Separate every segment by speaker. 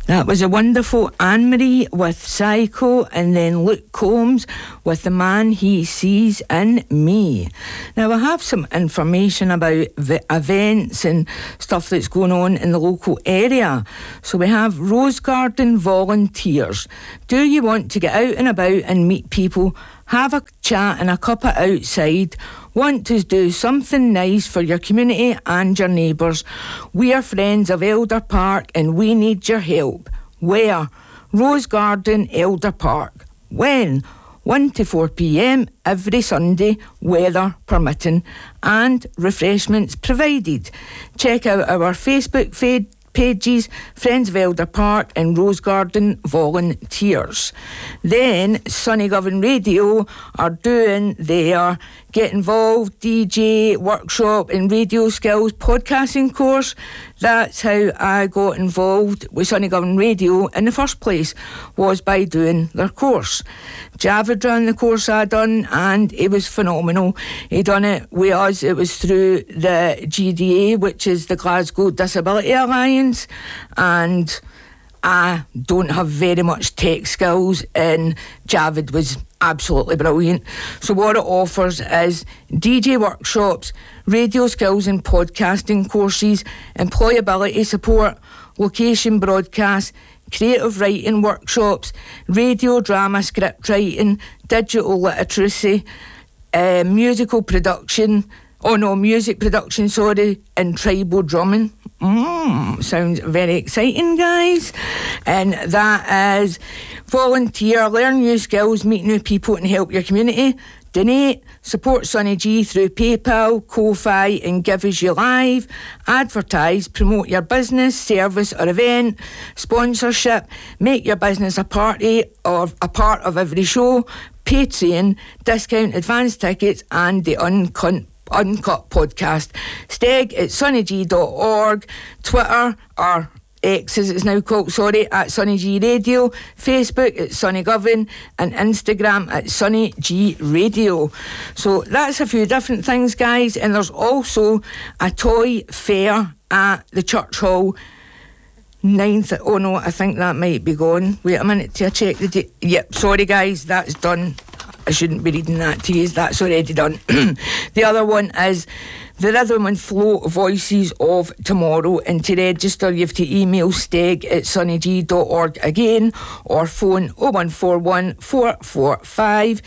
Speaker 1: That was a wonderful Anne-Marie with Psycho, and then Luke Combs with The Man He Sees in Me. Now, I have some information about the events and stuff that's going on in the local area. So we have Rose Garden volunteers. Do you want to get out and about and meet people, have a chat and a cuppa outside? Want to do something nice for your community and your neighbours? We are friends of Elder Park and we need your help. Where? Rose Garden, Elder Park. When? 1 to 4 p.m. every Sunday, weather permitting, and refreshments provided. Check out our Facebook pages, Friends of Elder Park and Rose Garden Volunteers. Then Sunny Govan Radio are doing their Get Involved DJ workshop and radio skills podcasting course. That's how I got involved with Sunny Govan Radio in the first place, was by doing their course. Javid ran the course I done and it was phenomenal. He done it with us. It was through the GDA, which is the Glasgow Disability Alliance, and I don't have very much tech skills, and Javid was absolutely brilliant. So what it offers is DJ workshops, radio skills and podcasting courses, employability support, location broadcast, creative writing workshops, radio drama script writing, digital literacy, music production, and tribal drumming. Sounds very exciting, guys. And that is volunteer, learn new skills, meet new people and help your community. Donate, support Sunny G through PayPal, Ko-Fi and Give As You Live. Advertise, promote your business, service or event. Sponsorship, make your business a part of every show. Patreon, discount advance tickets and the Uncut podcast. Steg at sunnyg.org. Twitter, or X as it's now called, at Sunny G Radio. Facebook at Sunny Govan, and Instagram at Sunny G Radio. So that's a few different things, guys. And there's also a toy fair at the Church Hall 9th. Oh no, I think that might be gone. Wait a minute till I check the date. Yep, sorry guys, that's done. I shouldn't be reading that to you. That's already done. The other one is the Rhythm and Flow Voices of Tomorrow, and to register you have to email steg at sunnyg.org again, or phone 0141 445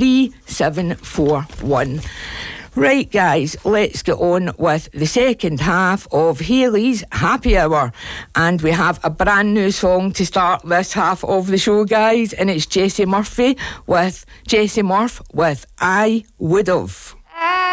Speaker 1: 3741. Right, guys, let's get on with the second half of Hayley's Happy Hour. And we have a brand new song to start this half of the show, guys, and it's Jessie Murph with I Would've.